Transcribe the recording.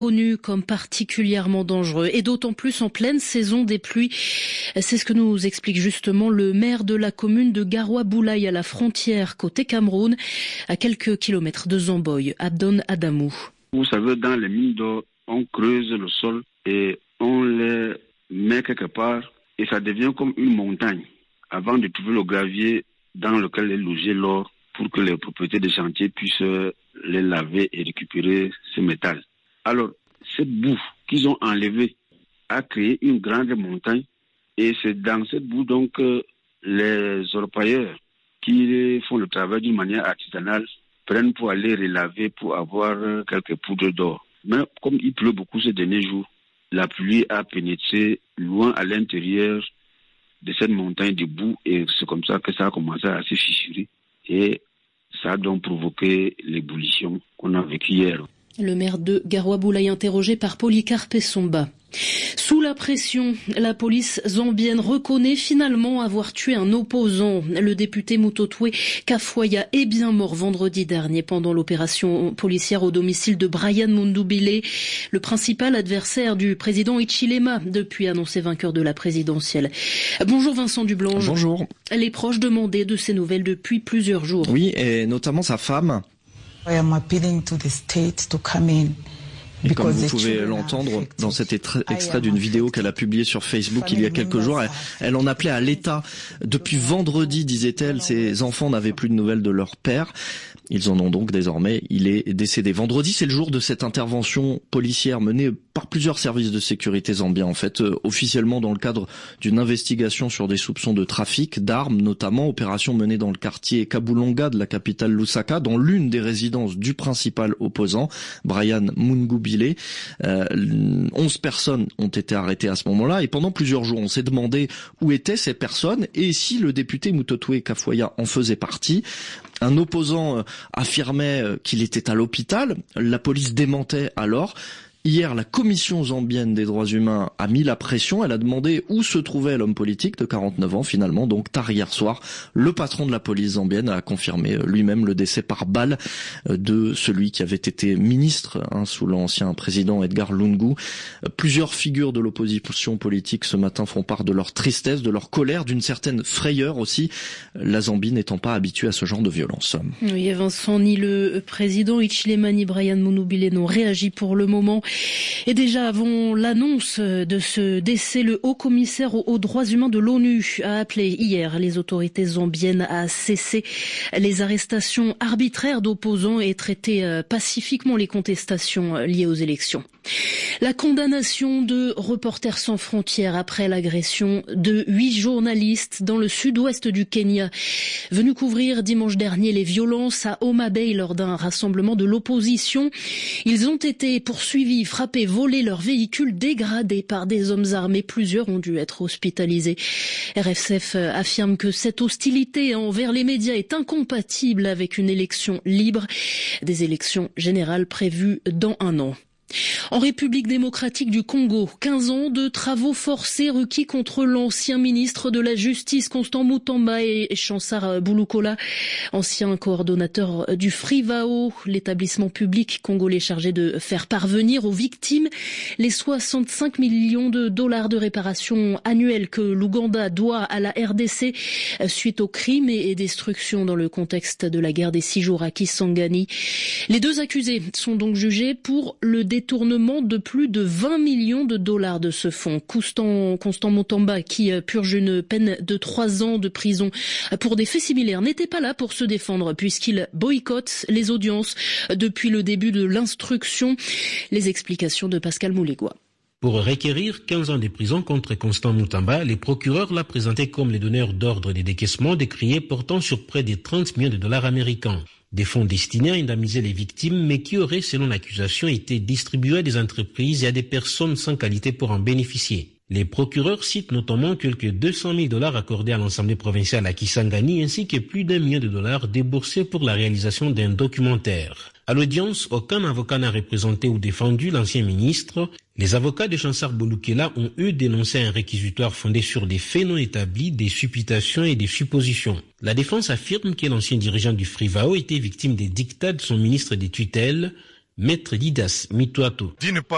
connu comme particulièrement dangereux et d'autant plus en pleine saison des pluies. C'est ce que nous explique justement le maire de la commune de Garoua-Boulaye à la frontière côté Cameroun, à quelques kilomètres de Zamboy. Abdon Adamou. Vous savez, dans les mines d'or, on creuse le sol et on les met quelque part et ça devient comme une montagne avant de trouver le gravier dans lequel est logé l'or pour que les propriétaires des chantiers puissent les laver et récupérer ce métal. Alors, cette boue qu'ils ont enlevée a créé une grande montagne et c'est dans cette boue donc les orpailleurs qui font le travail d'une manière artisanale prennent pour aller relaver pour avoir quelques poudres d'or. Mais comme il pleut beaucoup ces derniers jours, la pluie a pénétré loin à l'intérieur de cette montagne de boue et c'est comme ça que ça a commencé à se fissurer et ça a donc provoqué l'ébullition qu'on a vécue hier. Le maire de Garoua-Boulaye interrogé par Polycarpe Somba. Sous la pression, la police zambienne reconnaît finalement avoir tué un opposant. Le député Mutotwe Kafoya est bien mort vendredi dernier pendant l'opération policière au domicile de Brian Mundubile, le principal adversaire du président Hichilema, depuis annoncé vainqueur de la présidentielle. Bonjour Vincent Dublange. Bonjour. Les proches demandaient de ces nouvelles depuis plusieurs jours. Oui, et notamment sa femme. I am appealing to the state to come in. Et comme vous pouvez l'entendre dans cet extrait d'une vidéo qu'elle a publiée sur Facebook il y a quelques jours, elle en appelait à l'État. Depuis vendredi, disait-elle, ses enfants n'avaient plus de nouvelles de leur père. Ils en ont donc désormais. Il est décédé. Vendredi, c'est le jour de cette intervention policière menée par plusieurs services de sécurité zambiens, en fait, officiellement dans le cadre d'une investigation sur des soupçons de trafic d'armes, notamment opération menée dans le quartier Kabulonga de la capitale Lusaka, dans l'une des résidences du principal opposant, Brian Mundubile. 11 personnes ont été arrêtées à ce moment-là et pendant plusieurs jours, on s'est demandé où étaient ces personnes et si le député Mutotwe Kafoya en faisait partie. Un opposant affirmait qu'il était à l'hôpital. La police démentait alors. Hier, la commission zambienne des droits humains a mis la pression. Elle a demandé où se trouvait l'homme politique de 49 ans. Finalement, donc tard hier soir, le patron de la police zambienne a confirmé lui-même le décès par balle de celui qui avait été ministre sous l'ancien président Edgar Lungu. Plusieurs figures de l'opposition politique ce matin font part de leur tristesse, de leur colère, d'une certaine frayeur aussi, la Zambie n'étant pas habituée à ce genre de violence. Oui, Vincent, ni le président Hichilema ni Brian Mundubile n'ont réagi pour le moment. Et déjà avant l'annonce de ce décès, le haut-commissaire aux droits humains de l'ONU a appelé hier les autorités zambiennes à cesser les arrestations arbitraires d'opposants et traiter pacifiquement les contestations liées aux élections. La condamnation de Reporters sans frontières après l'agression de 8 journalistes dans le sud-ouest du Kenya, venus couvrir dimanche dernier les violences à Homa Bay lors d'un rassemblement de l'opposition. Ils ont été poursuivis, frappés, volés, leurs véhicules dégradés par des hommes armés. Plusieurs ont dû être hospitalisés. RSF affirme que cette hostilité envers les médias est incompatible avec une élection libre, des élections générales prévues dans 1 an. En République démocratique du Congo, 15 ans de travaux forcés requis contre l'ancien ministre de la Justice Constant Mutamba et Chansard Bouloukola, ancien coordonnateur du Frivao, l'établissement public congolais chargé de faire parvenir aux victimes les 65 millions de dollars de réparation annuelle que l'Ouganda doit à la RDC suite aux crimes et destructions dans le contexte de la guerre des 6 jours à Kisangani. Les 2 accusés sont donc jugés pour le détournement de plus de 20 millions de dollars de ce fonds. Constant Mutamba, qui purge une peine de 3 ans de prison pour des faits similaires, n'était pas là pour se défendre puisqu'il boycotte les audiences depuis le début de l'instruction. Les explications de Pascal Moulegua. Pour requérir 15 ans de prison contre Constant Mutamba, les procureurs l'a présenté comme les donneurs d'ordre des décaissements décriés portant sur près de 30 millions de dollars américains. Des fonds destinés à indemniser les victimes, mais qui auraient, selon l'accusation, été distribués à des entreprises et à des personnes sans qualité pour en bénéficier. Les procureurs citent notamment quelques 200 000 dollars accordés à l'Assemblée provinciale à Kisangani, ainsi que plus d'1 million de dollars déboursés pour la réalisation d'un documentaire. À l'audience, aucun avocat n'a représenté ou défendu l'ancien ministre. Les avocats de Chansard Bouloukola ont eux dénoncé un réquisitoire fondé sur des faits non établis, des supputations et des suppositions. La défense affirme que l'ancien dirigeant du Frivao était victime des dictats de son ministre des tutelles, Maître Didas Mituato.